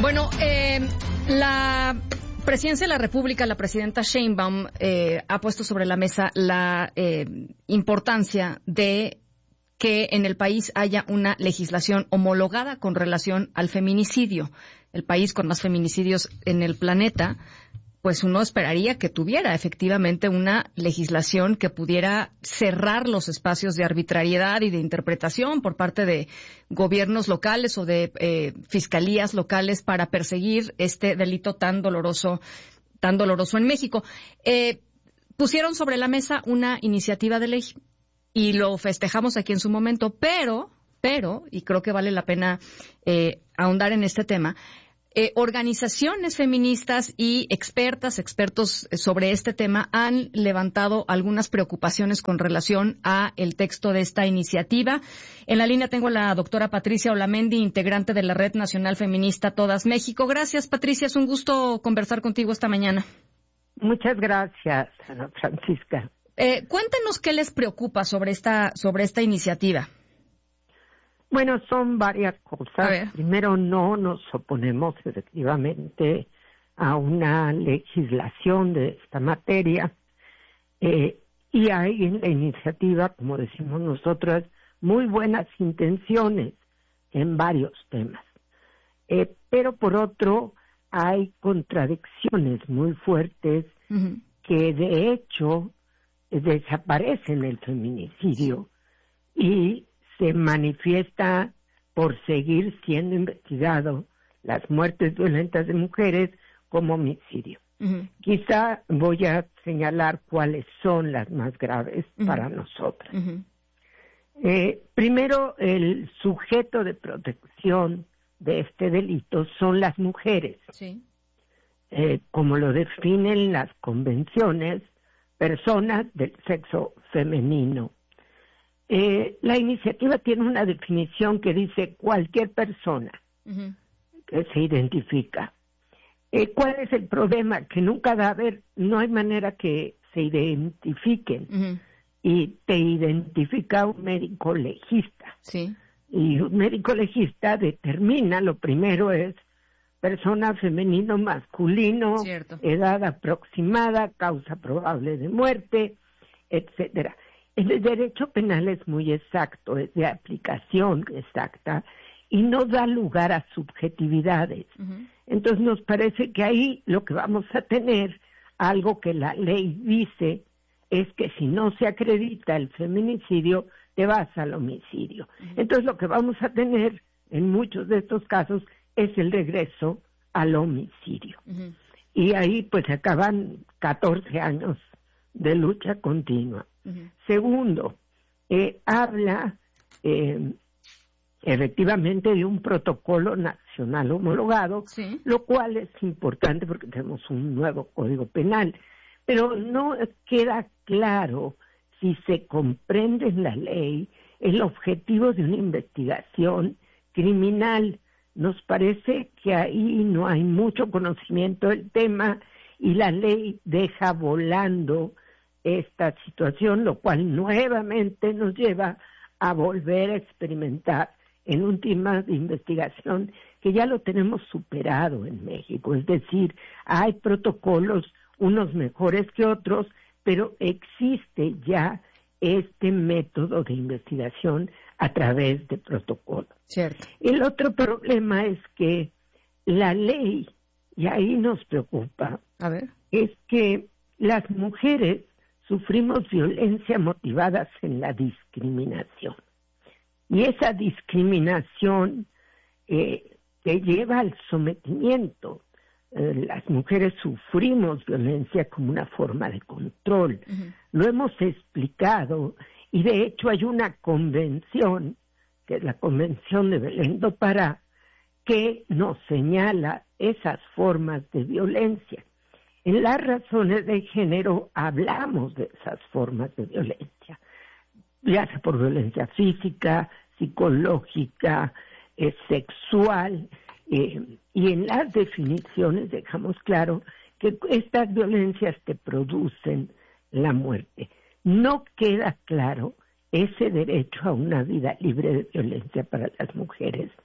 Bueno, la Presidencia de la República, la presidenta Sheinbaum, ha puesto sobre la mesa la importancia de que en el país haya una legislación homologada con relación al feminicidio. El país con más feminicidios en el planeta, pues uno esperaría que tuviera efectivamente una legislación que pudiera cerrar los espacios de arbitrariedad y de interpretación por parte de gobiernos locales o de fiscalías locales para perseguir este delito tan doloroso en México. Pusieron sobre la mesa una iniciativa de ley y lo festejamos aquí en su momento, pero, y creo que vale la pena ahondar en este tema, organizaciones feministas y expertos sobre este tema han levantado algunas preocupaciones con relación a el texto de esta iniciativa. En la línea tengo a la doctora Patricia Olamendi, integrante de la Red Nacional Feminista Todas México. Gracias, Patricia, es un gusto conversar contigo esta mañana. Muchas gracias, Ana Francisca. Cuéntenos qué les preocupa sobre esta iniciativa. Bueno, son varias cosas. Primero, no nos oponemos efectivamente a una legislación de esta materia. Y hay en la iniciativa, como decimos nosotras, muy buenas intenciones en varios temas. Pero por otro, hay contradicciones muy fuertes que de hecho desaparecen el feminicidio y se manifiesta por seguir siendo investigado las muertes violentas de mujeres como homicidio. Quizá voy a señalar cuáles son las más graves para nosotras. Primero, el sujeto de protección de este delito son las mujeres. Sí. Como lo definen las convenciones, personas del sexo femenino. La iniciativa tiene una definición que dice cualquier persona que se identifica. ¿Cuál es el problema? Que nunca va a haber, no hay manera que se identifiquen. Y te identifica un médico legista. Sí. Y un médico legista determina, lo primero es persona femenino, masculino, Cierto. Edad aproximada, causa probable de muerte, etcétera. El derecho penal es muy exacto, es de aplicación exacta y no da lugar a subjetividades. Entonces nos parece que ahí lo que vamos a tener, algo que la ley dice, es que si no se acredita el feminicidio, te vas al homicidio. Entonces lo que vamos a tener en muchos de estos casos es el regreso al homicidio. Y ahí pues acaban 14 años de lucha continua. Segundo, habla efectivamente de un protocolo nacional homologado, sí, lo cual es importante porque tenemos un nuevo Código Penal, pero no queda claro si se comprende en la ley el objetivo de una investigación criminal. Nos parece que ahí no hay mucho conocimiento del tema y la ley deja volando esta situación, lo cual nuevamente nos lleva a volver a experimentar en un tema de investigación que ya lo tenemos superado en México. Es decir, hay protocolos, unos mejores que otros, pero existe ya este método de investigación a través de protocolos. Cierto. El otro problema es que la ley, y ahí nos preocupa, es que las mujeres sufrimos violencia motivadas en la discriminación. Y esa discriminación te lleva al sometimiento. Las mujeres sufrimos violencia como una forma de control. Lo hemos explicado y de hecho hay una convención, que es la Convención de Belén do Pará, que nos señala esas formas de violencia. En las razones de género hablamos de esas formas de violencia, ya sea por violencia física, psicológica, sexual, y en las definiciones dejamos claro que estas violencias te producen la muerte. No queda claro ese derecho a una vida libre de violencia para las mujeres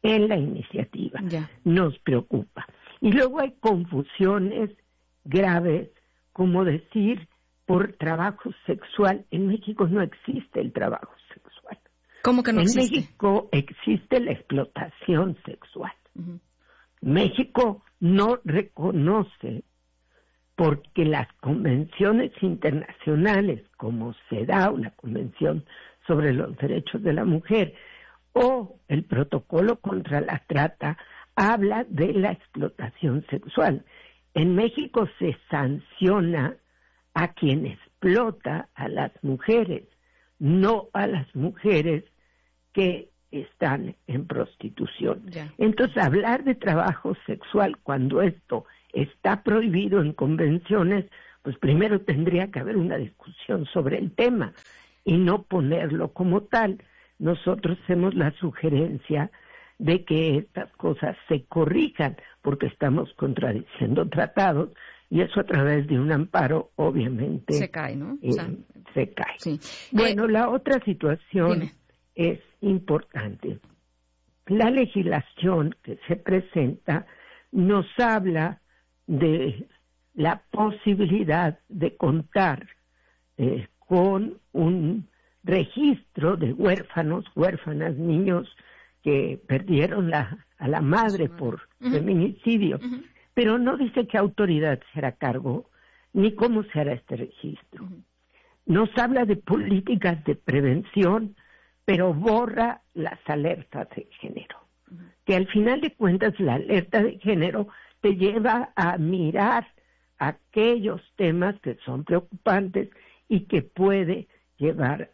en la iniciativa. Nos preocupa. Y luego hay confusiones graves, como decir por trabajo sexual. En México no existe el trabajo sexual. ¿Cómo que no existe? En México existe la explotación sexual. México no reconoce, porque las convenciones internacionales como CEDAW, la Convención sobre los Derechos de la Mujer, o el Protocolo contra la Trata, habla de la explotación sexual. En México se sanciona a quien explota a las mujeres, no a las mujeres que están en prostitución. Entonces, hablar de trabajo sexual cuando esto está prohibido en convenciones, pues primero tendría que haber una discusión sobre el tema y no ponerlo como tal. Nosotros hacemos la sugerencia de que estas cosas se corrijan, porque estamos contradiciendo tratados, y eso a través de un amparo, obviamente, se cae, ¿no? Se cae. Sí. Bueno, la otra situación es importante. La legislación que se presenta nos habla de la posibilidad de contar con un registro de huérfanos, huérfanas, niños que perdieron a la madre por feminicidio, pero no dice qué autoridad se hará cargo ni cómo se hará este registro. Nos habla de políticas de prevención, pero borra las alertas de género, que al final de cuentas la alerta de género te lleva a mirar aquellos temas que son preocupantes y que puede llevar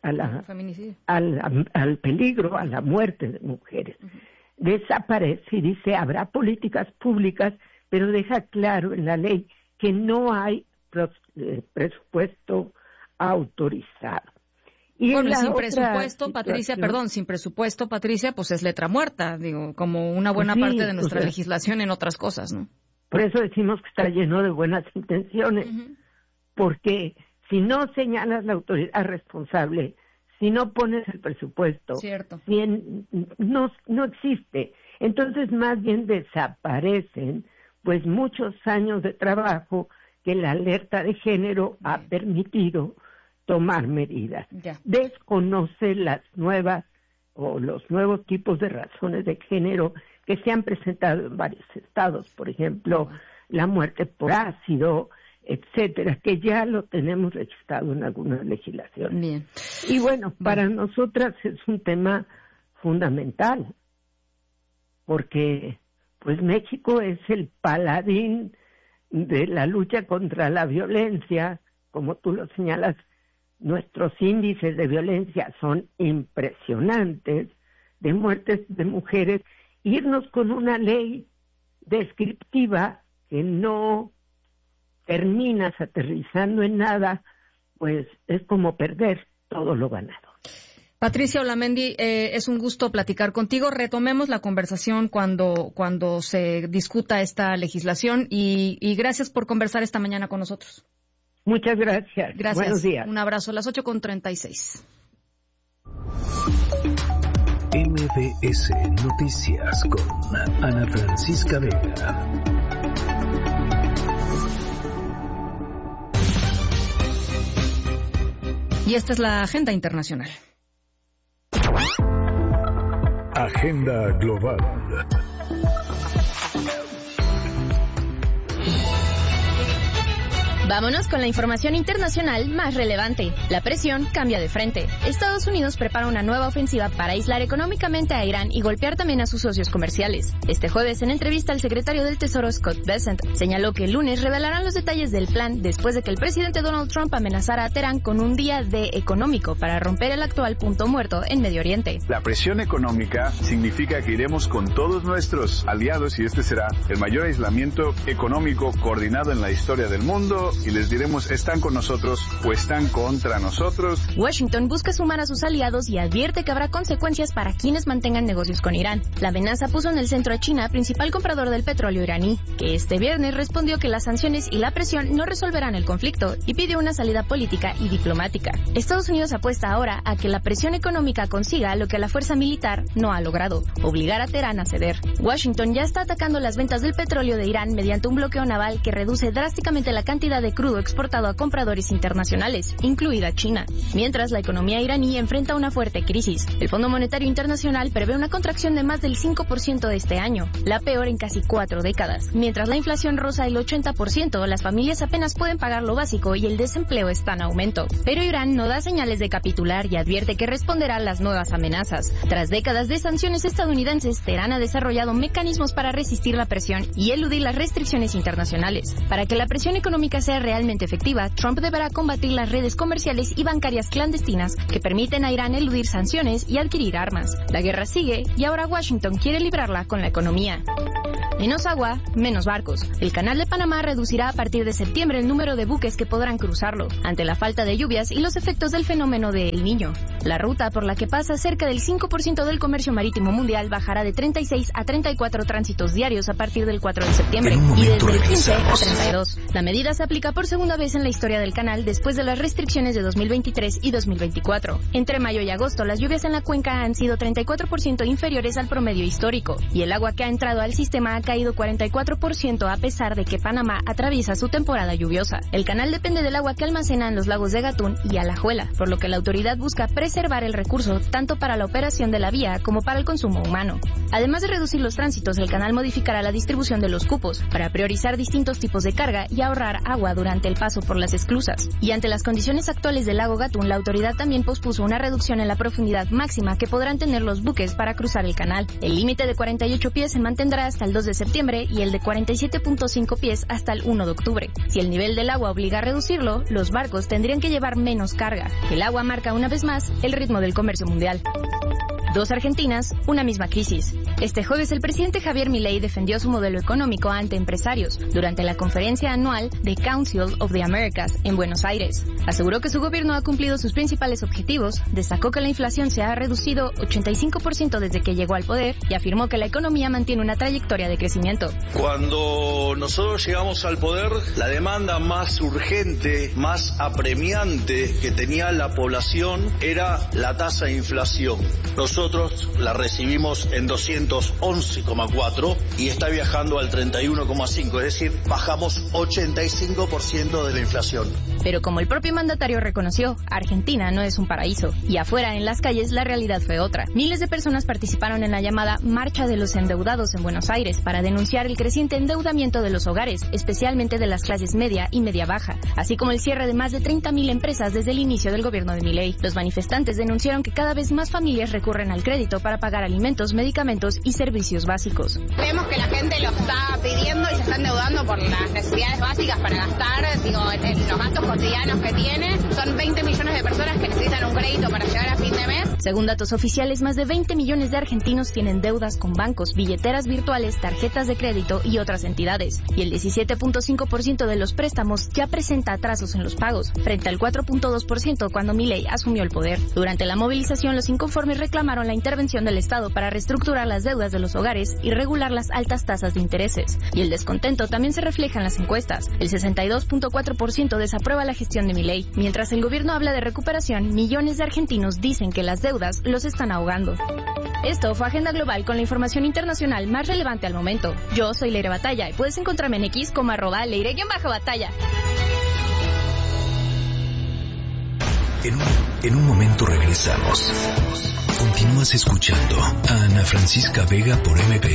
al peligro, a la muerte de mujeres. Desaparece y dice, habrá políticas públicas, pero deja claro en la ley que no hay presupuesto autorizado. Y bueno, sin presupuesto, Patricia, sin presupuesto, Patricia, pues es letra muerta, digo, como una buena parte de nuestra legislación en otras cosas, ¿no? Por eso decimos que está lleno de buenas intenciones, porque si no señalas la autoridad responsable, si no pones el presupuesto, no existe. Entonces, más bien desaparecen, pues, muchos años de trabajo que la alerta de género ha permitido tomar medidas. Desconoce las nuevas o los nuevos tipos de razones de género que se han presentado en varios estados, por ejemplo, la muerte por ácido, etcétera, que ya lo tenemos registrado en algunas legislaciones. Bien. Y bueno, para nosotras es un tema fundamental, porque pues México es el paladín de la lucha contra la violencia. Como tú lo señalas, nuestros índices de violencia son impresionantes, de muertes de mujeres. Irnos con una ley descriptiva que no terminas aterrizando en nada, pues es como perder todo lo ganado. Patricia Olamendi, es un gusto platicar contigo. Retomemos la conversación cuando se discuta esta legislación y gracias por conversar esta mañana con nosotros. Muchas gracias. Buenos días. Un abrazo. Las 8:36. MBS Noticias con Ana Francisca Vega. Y esta es la agenda internacional. Agenda global. Vámonos con la información internacional más relevante. La presión cambia de frente. Estados Unidos prepara una nueva ofensiva para aislar económicamente a Irán y golpear también a sus socios comerciales. Este jueves, en entrevista, el secretario del Tesoro, Scott Bessent, señaló que el lunes revelarán los detalles del plan después de que el presidente Donald Trump amenazara a Teherán con un día D económico para romper el actual punto muerto en Medio Oriente. La presión económica significa que iremos con todos nuestros aliados y este será el mayor aislamiento económico coordinado en la historia del mundo y les diremos, ¿están con nosotros o están contra nosotros? Washington busca sumar a sus aliados y advierte que habrá consecuencias para quienes mantengan negocios con Irán. La amenaza puso en el centro a China, principal comprador del petróleo iraní, que este viernes respondió que las sanciones y la presión no resolverán el conflicto y pidió una salida política y diplomática. Estados Unidos apuesta ahora a que la presión económica consiga lo que la fuerza militar no ha logrado, obligar a Teherán a ceder. Washington ya está atacando las ventas del petróleo de Irán mediante un bloqueo naval que reduce drásticamente la cantidad de crudo exportado a compradores internacionales, incluida China. Mientras, la economía iraní enfrenta una fuerte crisis. El Fondo Monetario Internacional prevé una contracción de más del 5% de este año, la peor en casi 4 décadas. Mientras la inflación roza el 80%, las familias apenas pueden pagar lo básico y el desempleo está en aumento. Pero Irán no da señales de capitular y advierte que responderá a las nuevas amenazas. Tras décadas de sanciones estadounidenses, Teherán ha desarrollado mecanismos para resistir la presión y eludir las restricciones internacionales. Para que la presión económica sea realmente efectiva, Trump deberá combatir las redes comerciales y bancarias clandestinas que permiten a Irán eludir sanciones y adquirir armas. La guerra sigue y ahora Washington quiere librarla con la economía. Menos agua, menos barcos. El Canal de Panamá reducirá a partir de septiembre el número de buques que podrán cruzarlo, ante la falta de lluvias y los efectos del fenómeno de El Niño. La ruta por la que pasa cerca del 5% del comercio marítimo mundial bajará de 36 a 34 tránsitos diarios a partir del 4 de septiembre y desde el 15 a 32. La medida se aplica por segunda vez en la historia del canal después de las restricciones de 2023 y 2024. Entre mayo y agosto, las lluvias en la cuenca han sido 34% inferiores al promedio histórico y el agua que ha entrado al sistema ha caído 44% a pesar de que Panamá atraviesa su temporada lluviosa. El canal depende del agua que almacenan los lagos de Gatún y Alajuela, por lo que la autoridad busca preservar el recurso tanto para la operación de la vía como para el consumo humano. Además de reducir los tránsitos, el canal modificará la distribución de los cupos para priorizar distintos tipos de carga y ahorrar agua durante el paso por las esclusas. Y ante las condiciones actuales del lago Gatún, la autoridad también pospuso una reducción en la profundidad máxima que podrán tener los buques para cruzar el canal. El límite de 48 pies se mantendrá hasta el 2 de septiembre y el de 47.5 pies hasta el 1 de octubre. Si el nivel del agua obliga a reducirlo, los barcos tendrían que llevar menos carga. El agua marca una vez más el ritmo del comercio mundial. Dos Argentinas, una misma crisis. Este jueves el presidente Javier Milei defendió su modelo económico ante empresarios durante la conferencia anual de Council of the Americas en Buenos Aires. Aseguró que su gobierno ha cumplido sus principales objetivos, destacó que la inflación se ha reducido 85% desde que llegó al poder y afirmó que la economía mantiene una trayectoria de crecimiento. Cuando nosotros llegamos al poder, la demanda más urgente, más apremiante que tenía la población era la tasa de inflación. Nosotros la recibimos en 211,4 y está viajando al 31,5, es decir, bajamos 85% de la inflación. Pero como el propio mandatario reconoció, Argentina no es un paraíso. Y afuera, en las calles, la realidad fue otra. Miles de personas participaron en la llamada Marcha de los Endeudados en Buenos Aires para denunciar el creciente endeudamiento de los hogares, especialmente de las clases media y media baja, así como el cierre de más de 30.000 empresas desde el inicio del gobierno de Milei. Los manifestantes denunciaron que cada vez más familias recurren al crédito para pagar alimentos, medicamentos y servicios básicos. Vemos que la gente lo está pidiendo y se está endeudando por las necesidades básicas para gastar, en los gastos cotidianos que tiene. Son 20 millones de personas que necesitan un crédito para llegar a fin de mes. Según datos oficiales, más de 20 millones de argentinos tienen deudas con bancos, billeteras virtuales, tarjetas de crédito y otras entidades. Y el 17.5% de los préstamos ya presenta atrasos en los pagos, frente al 4.2% cuando Milei asumió el poder. Durante la movilización, los inconformes reclamaron la intervención del Estado para reestructurar las deudas de los hogares y regular las altas tasas de intereses. Y el descontento también se refleja en las encuestas. El 62.4% desaprueba la gestión de Milei. Mientras el gobierno habla de recuperación, millones de argentinos dicen que las deudas los están ahogando. Esto fue Agenda Global con la información internacional más relevante al momento. Yo soy Leire Batalla y puedes encontrarme en X como @Leire_Batalla. En un momento regresamos. Continúas escuchando a Ana Francisca Vega por MP.